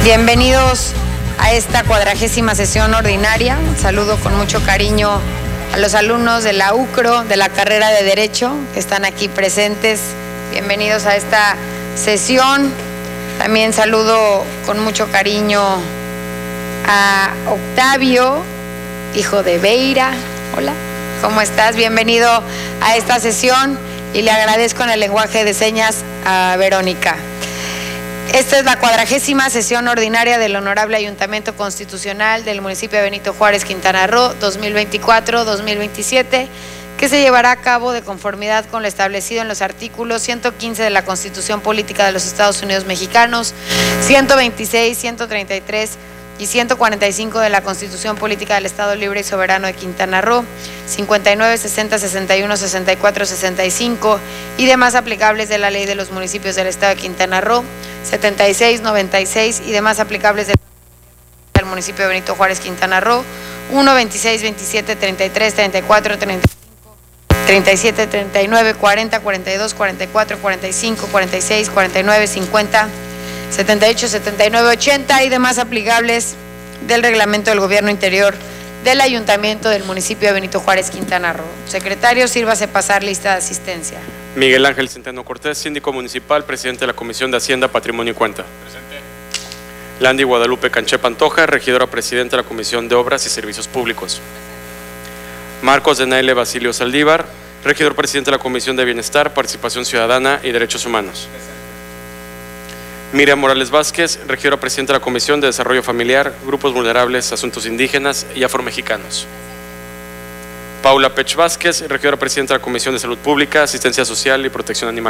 Bienvenidos a esta 40ª sesión ordinaria. Saludo con mucho cariño a los alumnos de la UCRO, de la carrera de Derecho, que están aquí presentes. Bienvenidos a esta sesión. También saludo con mucho cariño a Octavio, hijo de Beira. Hola, ¿cómo estás? Bienvenido a esta sesión y le agradezco en el lenguaje de señas a Verónica. Esta es la 40ª sesión ordinaria del Honorable Ayuntamiento Constitucional del municipio de Benito Juárez, Quintana Roo, 2024-2027, que se llevará a cabo de conformidad con lo establecido en los artículos 115 de la Constitución Política de los Estados Unidos Mexicanos, 126, 133 y 145 de la Constitución Política del Estado Libre y Soberano de Quintana Roo, 59, 60, 61, 64, 65 y demás aplicables de la Ley de los Municipios del Estado de Quintana Roo, 76, 96 y demás aplicables del municipio de Benito Juárez, Quintana Roo, 1, 26, 27, 33, 34, 35, 37, 39, 40, 42, 44, 45, 46, 49, 50, 78, 79, 80 y demás aplicables del reglamento del gobierno interior del ayuntamiento del municipio de Benito Juárez, Quintana Roo. Secretario, sírvase pasar lista de asistencia. Miguel Ángel Centeno Cortés, síndico municipal, presidente de la Comisión de Hacienda, Patrimonio y Cuenta. Presente. Landy Guadalupe Canché Pantoja, regidora presidenta de la Comisión de Obras y Servicios Públicos. Marcos de Naile Basilio Saldívar, regidor presidente de la Comisión de Bienestar, Participación Ciudadana y Derechos Humanos. Miriam Morales Vázquez, regidora presidenta de la Comisión de Desarrollo Familiar, Grupos Vulnerables, Asuntos Indígenas y Afromexicanos. Paula Pech Vázquez, regidora presidenta de la Comisión de Salud Pública, Asistencia Social y Protección Animal.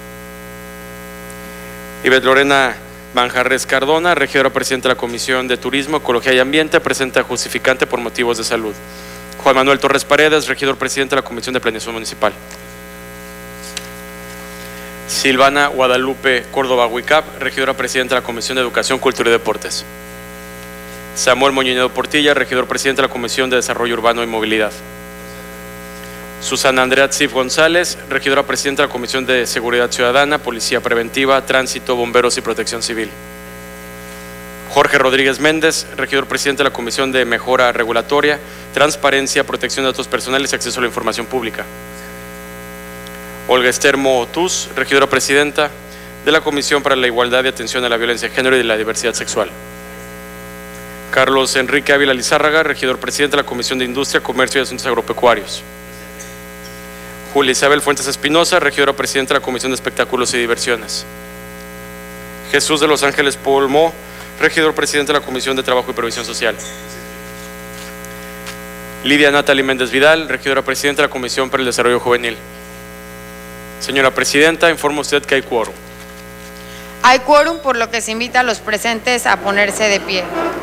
Ivette Lorena Manjarres Cardona, regidora presidenta de la Comisión de Turismo, Ecología y Ambiente, presenta justificante por motivos de salud. Juan Manuel Torres Paredes, regidor presidente de la Comisión de Planeación Municipal. Silvana Guadalupe Córdoba Huicap, regidora presidenta de la Comisión de Educación, Cultura y Deportes. Samuel Moñinedo Portilla, regidor presidente de la Comisión de Desarrollo Urbano y Movilidad. Susana Andrea Tzif González, regidora presidenta de la Comisión de Seguridad Ciudadana, Policía Preventiva, Tránsito, Bomberos y Protección Civil. Jorge Rodríguez Méndez, regidor presidente de la Comisión de Mejora Regulatoria, Transparencia, Protección de Datos Personales y Acceso a la Información Pública. Olga Esther Mootús, regidora presidenta de la Comisión para la Igualdad y Atención a la Violencia de Género y la Diversidad Sexual. Carlos Enrique Ávila Lizárraga, regidor presidente de la Comisión de Industria, Comercio y Asuntos Agropecuarios. Julia Isabel Fuentes Espinosa, regidora presidenta de la Comisión de Espectáculos y Diversiones. Jesús de Los Ángeles Polmó, regidor presidente de la Comisión de Trabajo y Previsión Social. Lidia Natalie Méndez Vidal, regidora presidenta de la Comisión para el Desarrollo Juvenil. Señora presidenta, informa usted que hay quórum. Hay quórum, por lo que se invita a los presentes a ponerse de pie.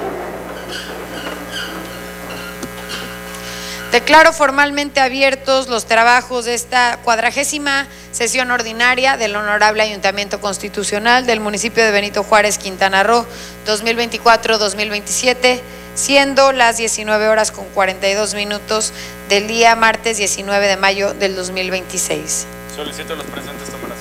Declaro formalmente abiertos los trabajos de esta 40ª sesión ordinaria del Honorable Ayuntamiento Constitucional del municipio de Benito Juárez, Quintana Roo, 2024-2027, siendo las 19:42 del día martes 19 de mayo del 2026. Solicito a los presentes tomar